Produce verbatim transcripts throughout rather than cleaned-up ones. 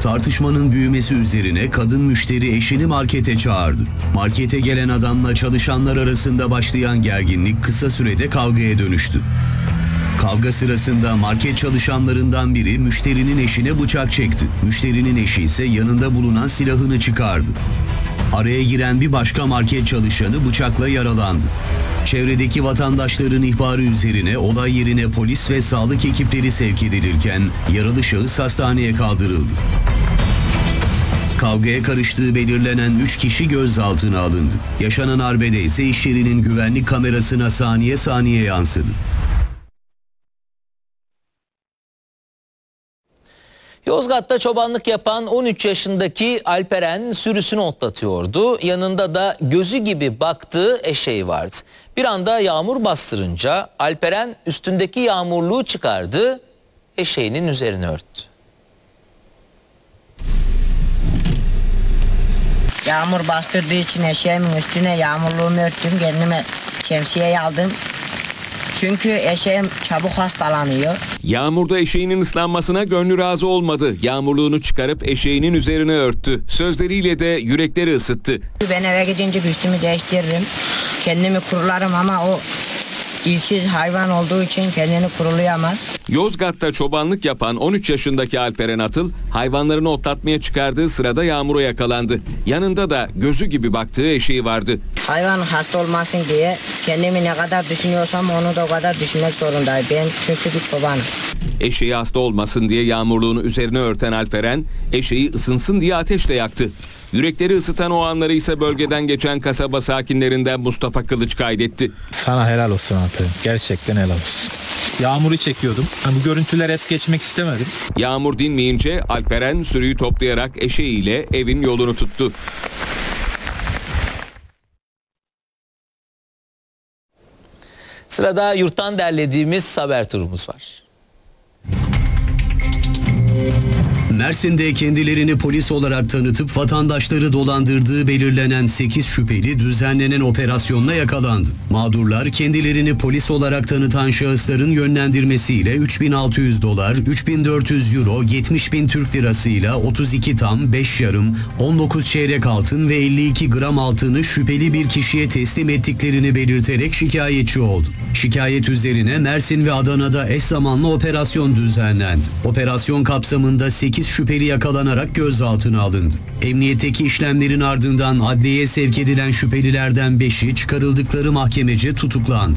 Tartışmanın büyümesi üzerine kadın müşteri eşini markete çağırdı. Markete gelen adamla çalışanlar arasında başlayan gerginlik kısa sürede kavgaya dönüştü. Kavga sırasında market çalışanlarından biri müşterinin eşine bıçak çekti. Müşterinin eşi ise yanında bulunan silahını çıkardı. Araya giren bir başka market çalışanı bıçakla yaralandı. Çevredeki vatandaşların ihbarı üzerine olay yerine polis ve sağlık ekipleri sevk edilirken yaralı şahıs hastaneye kaldırıldı. Kavgaya karıştığı belirlenen üç kişi gözaltına alındı. Yaşanan arbede ise iş yerinin güvenlik kamerasına saniye saniye yansıdı. Yozgat'ta çobanlık yapan on üç yaşındaki Alperen sürüsünü otlatıyordu. Yanında da gözü gibi baktığı eşeği vardı. Bir anda yağmur bastırınca Alperen üstündeki yağmurluğu çıkardı, eşeğinin üzerini örttü. Yağmur bastırdığı için eşeğimin üstüne yağmurluğumu örttüm, kendime şemsiyeyi aldım. Çünkü eşeğim çabuk hastalanıyor. Yağmurda eşeğinin ıslanmasına gönlü razı olmadı. Yağmurluğunu çıkarıp eşeğinin üzerine örttü. Sözleriyle de yürekleri ısıttı. Ben eve gidince üstümü değiştiririm. Kendimi kurularım ama o dilsiz hayvan olduğu için kendini kurulayamaz. Yozgat'ta çobanlık yapan on üç yaşındaki Alperen Atıl, hayvanlarını otlatmaya çıkardığı sırada yağmura yakalandı. Yanında da gözü gibi baktığı eşeği vardı. Hayvan hasta olmasın diye kendimi ne kadar düşünüyorsam onu da o kadar düşünmek zorundayım. Ben çünkü bir çobanım. Eşeği hasta olmasın diye yağmurluğunu üzerine örten Alperen, eşeği ısınsın diye ateşle yaktı. Yürekleri ısıtan o anları ise bölgeden geçen kasaba sakinlerinden Mustafa Kılıç kaydetti. Sana helal olsun Alperen. Gerçekten helal olsun. Yağmuru çekiyordum. Bu görüntüler es geçmek istemedim. Yağmur dinmeyince Alperen sürüyü toplayarak eşeğiyle evin yolunu tuttu. Sırada yurttan derlediğimiz haber turumuz var. Mersin'de kendilerini polis olarak tanıtıp vatandaşları dolandırdığı belirlenen sekiz şüpheli düzenlenen operasyonla yakalandı. Mağdurlar kendilerini polis olarak tanıtan şahısların yönlendirmesiyle üç bin altı yüz dolar, üç bin dört yüz euro, yetmiş bin Türk lirasıyla otuz iki tam, beş yarım, on dokuz çeyrek altın ve elli iki gram altını şüpheli bir kişiye teslim ettiklerini belirterek şikayetçi oldu. Şikayet üzerine Mersin ve Adana'da eş zamanlı operasyon düzenlendi. Operasyon kapsamında sekiz şüpheli yakalanarak gözaltına alındı. Emniyetteki işlemlerin ardından adliyeye sevk edilen şüphelilerden beşi çıkarıldıkları mahkemece tutuklandı.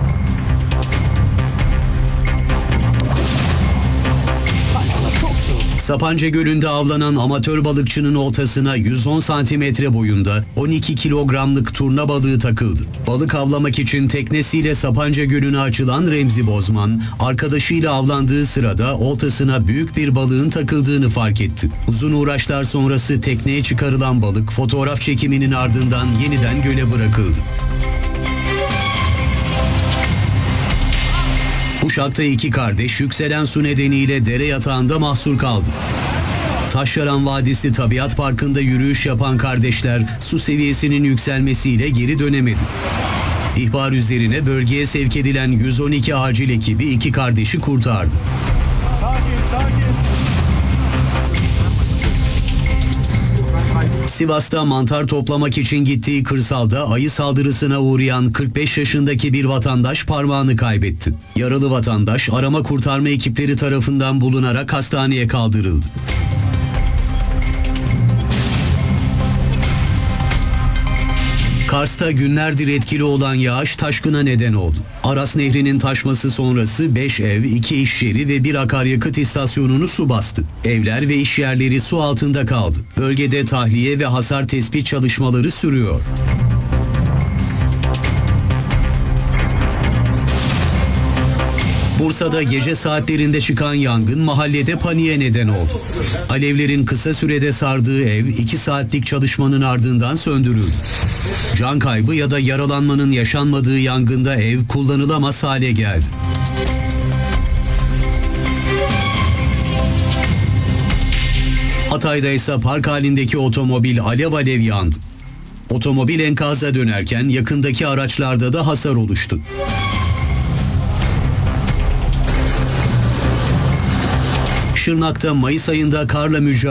Sapanca Gölü'nde avlanan amatör balıkçının oltasına yüz on santimetre boyunda on iki kilogramlık turna balığı takıldı. Balık avlamak için teknesiyle Sapanca Gölü'ne açılan Remzi Bozman, arkadaşıyla avlandığı sırada oltasına büyük bir balığın takıldığını fark etti. Uzun uğraşlar sonrası tekneye çıkarılan balık fotoğraf çekiminin ardından yeniden göle bırakıldı. Uşak'ta iki kardeş yükselen su nedeniyle dere yatağında mahsur kaldı. Taşyaran Vadisi Tabiat Parkı'nda yürüyüş yapan kardeşler su seviyesinin yükselmesiyle geri dönemedi. İhbar üzerine bölgeye sevk edilen yüz on iki acil ekibi iki kardeşi kurtardı. Sakin, sakin. Sivas'ta mantar toplamak için gittiği kırsalda ayı saldırısına uğrayan kırk beş yaşındaki bir vatandaş parmağını kaybetti. Yaralı vatandaş arama kurtarma ekipleri tarafından bulunarak hastaneye kaldırıldı. Kars'ta günlerdir etkili olan yağış taşkına neden oldu. Aras Nehri'nin taşması sonrası beş ev, iki iş yeri ve bir akaryakıt istasyonunu su bastı. Evler ve iş yerleri su altında kaldı. Bölgede tahliye ve hasar tespit çalışmaları sürüyor. Bursa'da gece saatlerinde çıkan yangın mahallede paniğe neden oldu. Alevlerin kısa sürede sardığı ev iki saatlik çalışmanın ardından söndürüldü. Can kaybı ya da yaralanmanın yaşanmadığı yangında ev kullanılamaz hale geldi. Hatay'da ise park halindeki otomobil alev alev yandı. Otomobil enkaza dönerken yakındaki araçlarda da hasar oluştu. Şırnak'ta Mayıs ayında karla mücadele